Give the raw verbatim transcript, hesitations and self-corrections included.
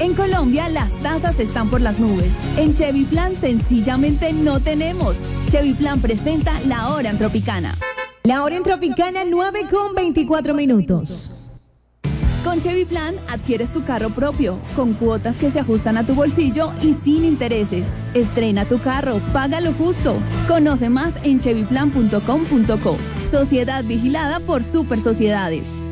En Colombia las tasas están por las nubes. En Chevy Plan sencillamente no tenemos. Chevy Plan presenta La Hora en Tropicana. La Hora en Tropicana, nueve con veinticuatro minutos. Con Chevy Plan adquieres tu carro propio, con cuotas que se ajustan a tu bolsillo y sin intereses. Estrena tu carro, paga lo justo. Conoce más en chevy plan punto com punto co. Sociedad vigilada por Super Sociedades.